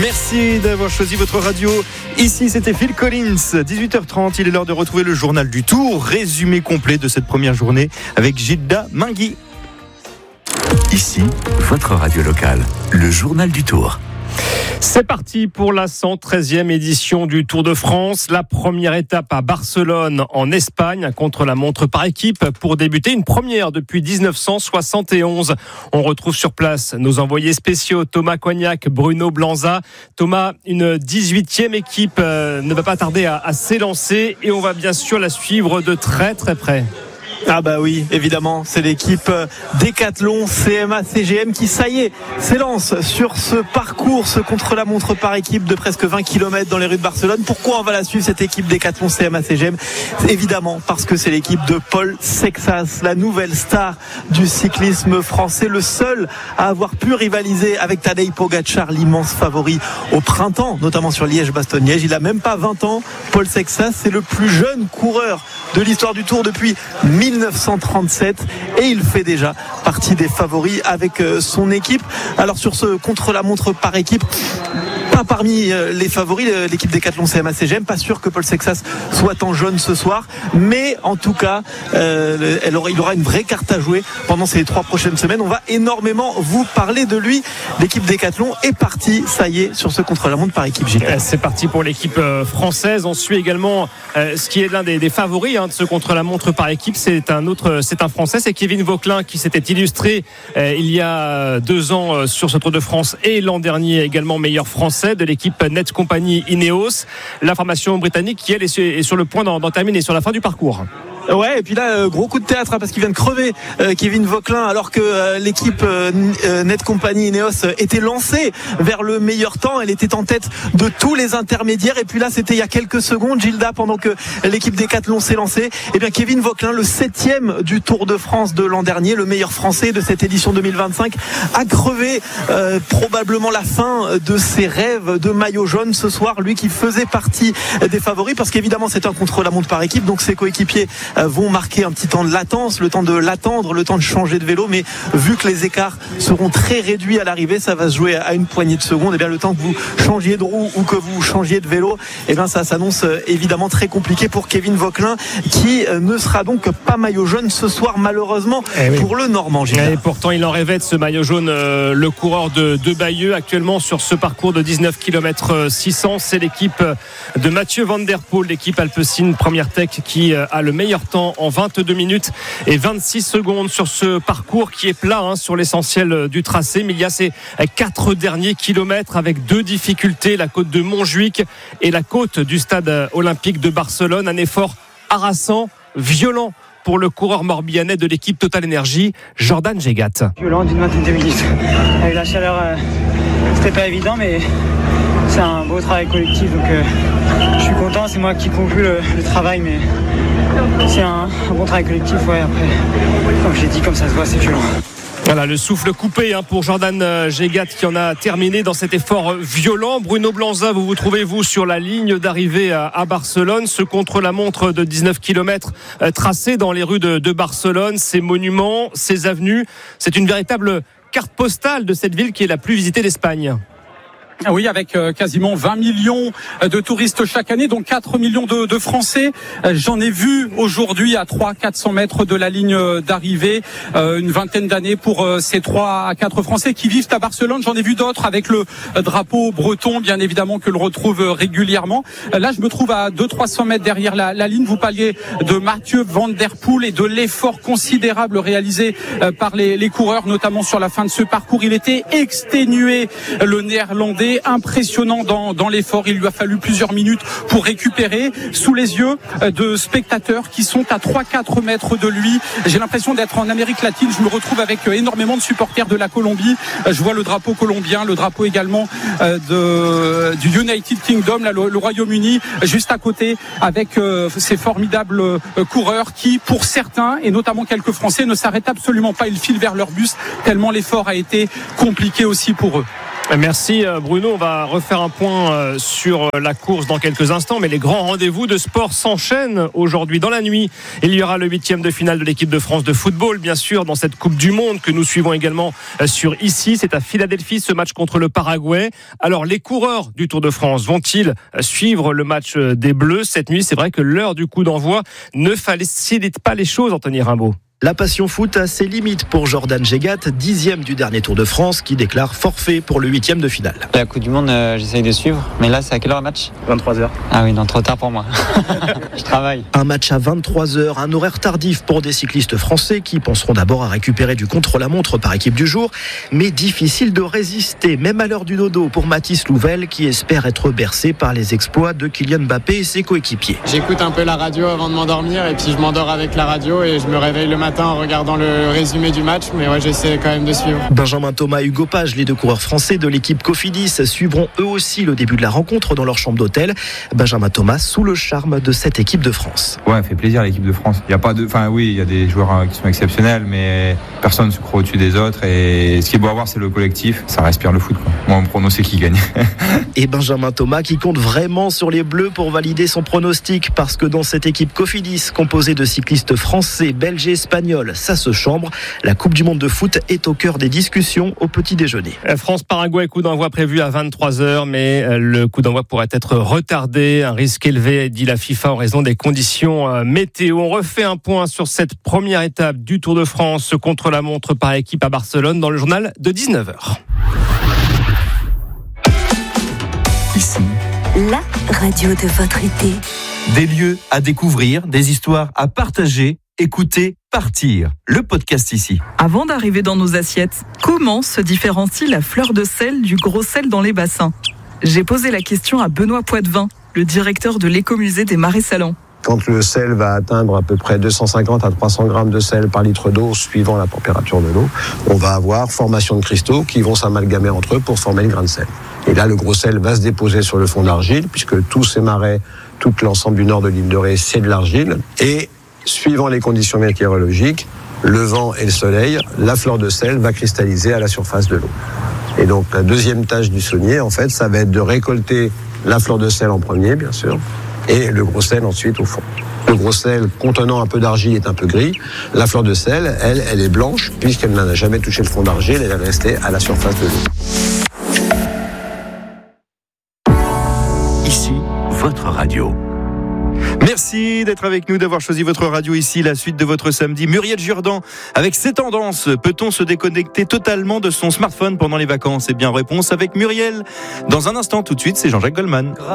Merci d'avoir choisi votre radio. Ici, c'était Phil Collins. 18h30, il est l'heure de retrouver le journal du Tour. Résumé complet de cette première journée avec Gilda Mingui. Ici, votre radio locale, le journal du Tour. C'est parti pour la 113e édition du Tour de France. La première étape à Barcelone en Espagne, un contre-la-montre par équipe pour débuter. Une première depuis 1971. On retrouve sur place nos envoyés spéciaux Thomas Cognac, Bruno Blanza. Thomas, une 18e équipe ne va pas tarder à s'élancer et on va bien sûr la suivre de très très près. Ah bah oui, évidemment, c'est l'équipe Decathlon CMA CGM qui, ça y est, s'élance sur ce parcours, ce contre-la-montre par équipe de presque 20 km dans les rues de Barcelone. Pourquoi on va la suivre, cette équipe Decathlon CMA CGM ? Évidemment, parce que c'est l'équipe de Paul Sexas, la nouvelle star du cyclisme français, le seul à avoir pu rivaliser avec Tadej Pogačar, l'immense favori au printemps, notamment sur Liège-Bastogne-Liège. Il a même pas 20 ans, Paul Sexas, c'est le plus jeune coureur de l'histoire du Tour depuis 1937 et il fait déjà partie des favoris avec son équipe. Alors sur ce contre-la-montre par équipe, pas parmi les favoris, l'équipe Decathlon CMA CGM, pas sûr que Paul Sexas soit en jaune ce soir, mais en tout cas il aura une vraie carte à jouer pendant ces 3 prochaines semaines. On va énormément vous parler de lui. L'équipe Decathlon est partie, ça y est, sur ce contre-la-montre par équipe. C'est parti pour l'équipe française. On suit également ce qui est l'un des favoris de ce contre-la-montre par équipe. C'est un Français, c'est Kevin Vauquelin qui s'était illustré il y a 2 ans sur ce Tour de France et l'an dernier également meilleur Français de l'équipe Net Company Ineos. La formation britannique qui elle est sur le point d'en terminer sur la fin du parcours. Ouais, et puis là, gros coup de théâtre parce qu'il vient de crever Kevin Vauquelin alors que l'équipe Net Company Ineos était lancée vers le meilleur temps. Elle était en tête de tous les intermédiaires. Et puis là, c'était il y a quelques secondes, Gilda, pendant que l'équipe Decathlon s'est lancée. Et bien Kevin Vauquelin, le 7e du Tour de France de l'an dernier, le meilleur Français de cette édition 2025, a crevé probablement la fin de ses rêves de maillot jaune ce soir. Lui qui faisait partie des favoris parce qu'évidemment c'est un contre-la-montre par équipe, donc ses coéquipiers vont marquer un petit temps de latence, le temps de l'attendre, le temps de changer de vélo, mais vu que les écarts seront très réduits à l'arrivée, ça va se jouer à une poignée de secondes. Et bien le temps que vous changiez de roue ou que vous changiez de vélo, et bien ça s'annonce évidemment très compliqué pour Kevin Vauquelin qui ne sera donc pas maillot jaune ce soir malheureusement pour le Normand. Et pourtant il en rêvait de ce maillot jaune, le coureur de Bayeux actuellement sur ce parcours de 19 km 600. C'est l'équipe de Mathieu Van Der Poel, l'équipe Alpecin Première Tech qui a le meilleur temps en 22 minutes et 26 secondes sur ce parcours qui est plat sur l'essentiel du tracé, mais il y a ces 4 derniers kilomètres avec 2 difficultés, la côte de Montjuïc et la côte du stade olympique de Barcelone. Un effort harassant, violent pour le coureur morbihanais de l'équipe Total Energy, Jordan Gégat. Violent d'une vingtaine de minutes. Avec la chaleur, c'était pas évident, mais c'est un beau travail collectif, donc je suis content. C'est moi qui conclue le travail, mais c'est un bon travail collectif. Ouais, après, comme je l'ai dit, comme ça se voit, c'est violent. Voilà, le souffle coupé pour Jordan Gégat qui en a terminé dans cet effort violent. Bruno Blanza, vous trouvez sur la ligne d'arrivée à Barcelone, ce contre-la-montre de 19 km tracé dans les rues de Barcelone, ces monuments, ces avenues. C'est une véritable carte postale de cette ville qui est la plus visitée d'Espagne. Oui, avec quasiment 20 millions de touristes chaque année, donc 4 millions de Français. J'en ai vu aujourd'hui à 300-400 mètres de la ligne d'arrivée, une vingtaine d'années pour ces 3 à 4 Français qui vivent à Barcelone. J'en ai vu d'autres avec le drapeau breton, bien évidemment, que l'on retrouve régulièrement. Là, je me trouve à 200-300 mètres derrière la ligne. Vous parliez de Mathieu Van Der Poel et de l'effort considérable réalisé par les coureurs, notamment sur la fin de ce parcours. Il était exténué, le Néerlandais, impressionnant dans l'effort. Il lui a fallu plusieurs minutes pour récupérer sous les yeux de spectateurs qui sont à 3-4 mètres de lui. J'ai l'impression d'être en Amérique latine. Je me retrouve avec énormément de supporters de la Colombie. Je vois le drapeau colombien, le drapeau également du United Kingdom, là, le Royaume-Uni, juste à côté, avec ces formidables coureurs qui, pour certains, et notamment quelques Français, ne s'arrêtent absolument pas. Ils filent vers leur bus tellement l'effort a été compliqué aussi pour eux. Merci Bruno, on va refaire un point sur la course dans quelques instants, mais les grands rendez-vous de sport s'enchaînent aujourd'hui. Dans la nuit, il y aura le 8e de finale de l'équipe de France de football, bien sûr, dans cette Coupe du Monde que nous suivons également sur Ici. C'est à Philadelphie, ce match contre le Paraguay. Alors, les coureurs du Tour de France vont-ils suivre le match des Bleus cette nuit? C'est vrai que l'heure du coup d'envoi ne facilite pas les choses, Anthony Rimbaud. La passion foot a ses limites pour Jordan Gégat, 10e du dernier Tour de France, qui déclare forfait pour le 8e de finale. La Coupe du Monde, j'essaye de suivre. Mais là, c'est à quelle heure le match ? 23h. Ah oui, non, trop tard pour moi. Je travaille. Un match à 23h, un horaire tardif pour des cyclistes français qui penseront d'abord à récupérer du contre-la-montre par équipe du jour. Mais difficile de résister, même à l'heure du dodo, pour Mathis Louvel, qui espère être bercé par les exploits de Kylian Mbappé et ses coéquipiers. J'écoute un peu la radio avant de m'endormir et puis je m'endors avec la radio et je me réveille le matin en regardant le résumé du match, mais ouais, j'essaie quand même de suivre. Benjamin Thomas et Hugo Page, les deux coureurs français de l'équipe Cofidis, suivront eux aussi le début de la rencontre dans leur chambre d'hôtel. Benjamin Thomas sous le charme de cette équipe de France. Ouais, fait plaisir l'équipe de France. Il y a pas de, enfin oui, il y a des joueurs qui sont exceptionnels, mais personne ne se croit au-dessus des autres. Et ce qui est beau à voir, c'est le collectif. Ça respire le foot, quoi. Moi, mon prono, c'est qui gagne. Et Benjamin Thomas qui compte vraiment sur les Bleus pour valider son pronostic, parce que dans cette équipe Cofidis composée de cyclistes français, belges et espagnols, ça se chambre. La Coupe du Monde de foot est au cœur des discussions au petit déjeuner. France-Paraguay, coup d'envoi prévu à 23h, mais le coup d'envoi pourrait être retardé. Un risque élevé, dit la FIFA, en raison des conditions météo. On refait un point sur cette première étape du Tour de France contre la montre par équipe à Barcelone dans le journal de 19h. Ici, la radio de votre été. Des lieux à découvrir, des histoires à partager. Écoutez Partir, le podcast Ici. Avant d'arriver dans nos assiettes, comment se différencie la fleur de sel du gros sel dans les bassins ? J'ai posé la question à Benoît Poitvin, le directeur de l'écomusée des Marais Salants. Quand le sel va atteindre à peu près 250 à 300 grammes de sel par litre d'eau, suivant la température de l'eau, on va avoir formation de cristaux qui vont s'amalgamer entre eux pour former le grain de sel. Et là, le gros sel va se déposer sur le fond d'argile, puisque tous ces marais, tout l'ensemble du nord de l'île de Ré, c'est de l'argile. Et suivant les conditions météorologiques, le vent et le soleil, la fleur de sel va cristalliser à la surface de l'eau. Et donc la deuxième tâche du saunier, en fait, ça va être de récolter la fleur de sel en premier, bien sûr, et le gros sel ensuite au fond. Le gros sel contenant un peu d'argile est un peu gris. La fleur de sel, elle est blanche, puisqu'elle n'a jamais touché le fond d'argile, elle est restée à la surface de l'eau. Ici, votre radio. Merci d'être avec nous, d'avoir choisi votre radio Ici, la suite de votre samedi. Muriel Jourdan, avec ses tendances, peut-on se déconnecter totalement de son smartphone pendant les vacances ? Eh bien, réponse avec Muriel. Dans un instant, tout de suite, c'est Jean-Jacques Goldman.